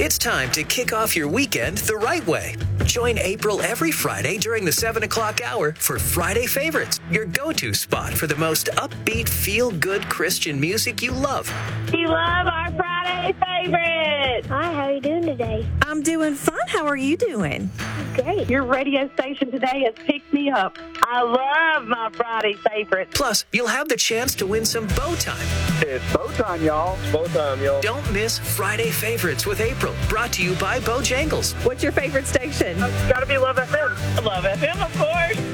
It's time to kick off your weekend the right way. Join April every Friday during the 7 o'clock hour for Friday Favorites, your go-to spot for the most upbeat, feel-good Christian music you love. We love our Friday Favorites. Hi, how are you doing today? I'm doing fine. How are you doing? Great. Your radio station today has picked me up. I love my Friday Favorites. Plus, you'll have the chance to win some bow time. It's bow time, y'all. It's bow time, y'all. Don't miss Friday Favorites with April, brought to you by Bojangles. What's your favorite station? It's got to be Love FM. Love FM, of course.